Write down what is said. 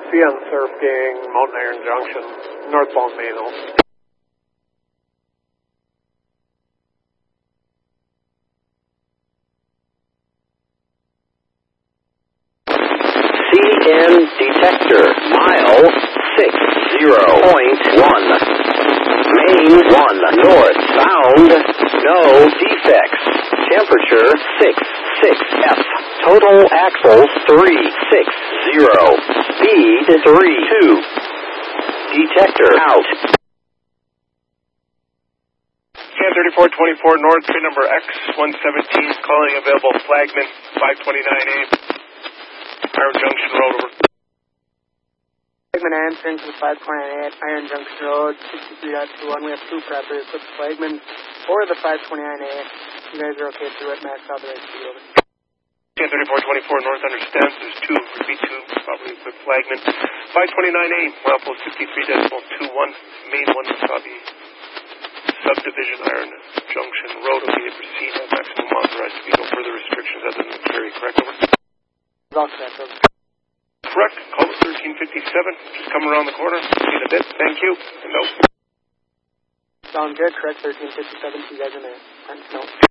CN Surf Gang, Mountain Iron Junction, northbound Maynell. CN detector, mile 60.1. Main 1 northbound, no defects. Temperature 66F. Total axles 360. Speed 32. Detector out. CN 3424 north, pin number X117, calling available flagman 529A. Iron Junction Road, over. Flagman answering to 529A at Iron Junction Road, 63.21. We have two preppers with the flagman or the 529A. You guys are okay through it, max authorized speed, over. CN 3424 north, understands there's two, repeat two, probably with flagman 529A, milepost 53.21, main 1 Wasabi subdivision, Iron Junction Road, will be to proceed at maximum authorized speed, no further restrictions other than carry, correct, over? All correct, over. Correct, call 1357, just come around the corner, see you in a bit, thank you, and no. Sound good, correct, 1357, you guys are there. No.